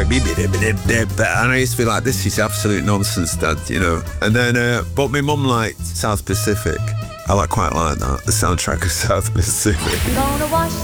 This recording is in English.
And I used to be like, this is absolute nonsense, Dad, you know. And then, but my mum liked South Pacific. I quite like that, the soundtrack of South Pacific. Gonna wash